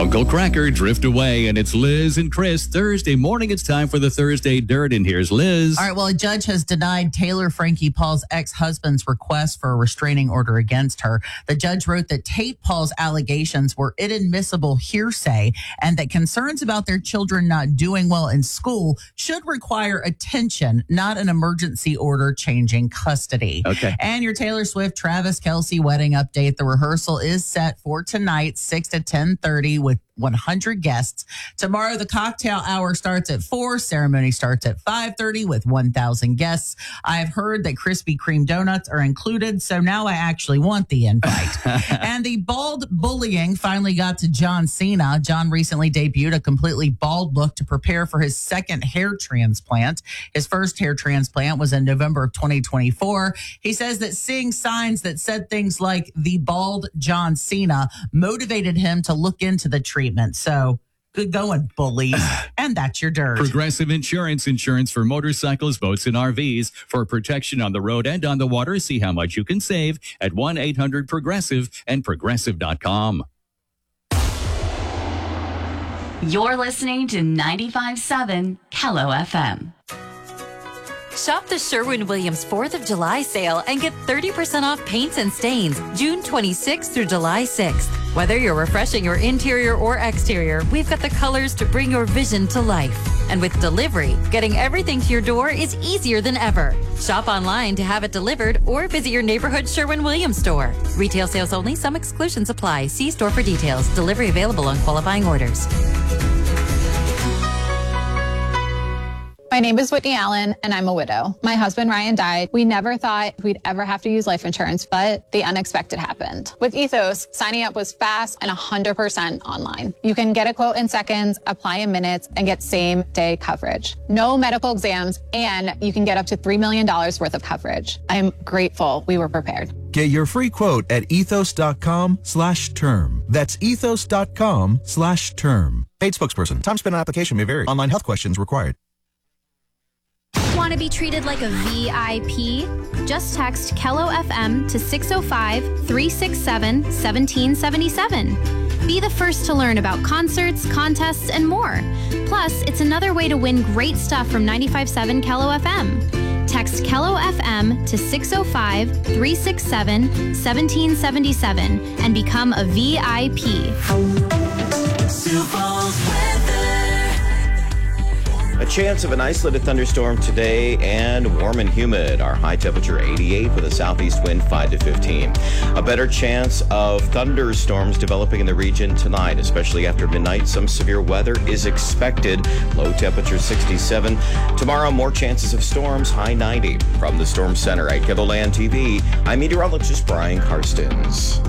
Uncle Cracker, drift away, and it's Liz and Chris. Thursday morning, it's time for the Thursday Dirt, and here's Liz. All right, well, a judge has denied Taylor Frankie Paul's ex-husband's request for a restraining order against her. The judge wrote that Tate Paul's allegations were inadmissible hearsay and that concerns about their children not doing well in school should require attention, not an emergency order changing custody. Okay. And your Taylor Swift, Travis Kelce wedding update. The rehearsal is set for tonight, 6 to 10:30 with 100 guests. Tomorrow, the cocktail hour starts at 4. Ceremony starts at 5:30 with 1,000 guests. I've heard that Krispy Kreme donuts are included, so now I actually want the invite. And the bald bullying finally got to John Cena. John recently debuted a completely bald look to prepare for his second hair transplant. His first hair transplant was in November of 2024. He says that seeing signs that said things like the bald John Cena motivated him to look into the treatment. So good going, bullies. And that's your dirt. Progressive Insurance for motorcycles, boats, and RVs for protection on the road and on the water. See how much you can save at 1-800-PROGRESSIVE and progressive.com. You're listening to 95.7 Kello FM. Shop the Sherwin-Williams 4th of July sale and get 30% off paints and stains June 26th through July 6th. Whether you're refreshing your interior or exterior, we've got the colors to bring your vision to life. And with delivery, getting everything to your door is easier than ever. Shop online to have it delivered or visit your neighborhood Sherwin-Williams store. Retail sales only. Some exclusions apply. See store for details. Delivery available on qualifying orders. My name is Whitney Allen, and I'm a widow. My husband, Ryan, died. We never thought we'd ever have to use life insurance, but the unexpected happened. With Ethos, signing up was fast and 100% online. You can get a quote in seconds, apply in minutes, and get same-day coverage. No medical exams, and you can get up to $3 million worth of coverage. I'm grateful we were prepared. Get your free quote at ethos.com/term. That's ethos.com/term. Paid spokesperson. Time spent on application may vary. Online health questions required. Want to be treated like a VIP? Just text Kello FM to 605-367-1777. Be the first to learn about concerts, contests, and more. Plus, it's another way to win great stuff from 95.7 Kello FM. Text Kello FM to 605-367-1777 and become a VIP. A chance of an isolated thunderstorm today and warm and humid. Our high temperature 88 with a southeast wind 5 to 15. A better chance of thunderstorms developing in the region tonight, especially after midnight. Some severe weather is expected. Low temperature 67. Tomorrow, more chances of storms, high 90. From the Storm Center at KELOLAND TV, I'm meteorologist Brian Karstens.